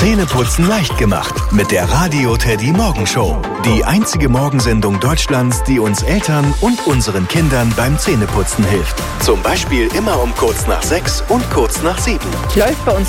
Zähneputzen leicht gemacht mit der Radio Teddy Morgenshow. Die einzige Morgensendung Deutschlands, die uns Eltern und unseren Kindern beim Zähneputzen hilft. Zum Beispiel immer um kurz nach 6 und kurz nach 7. Läuft bei uns